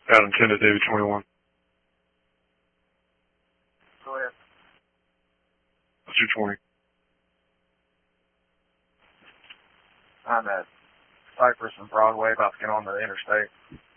Adam 10 to David 21. Go ahead. What's your 20? I'm at Cypress and Broadway, about to get on the interstate.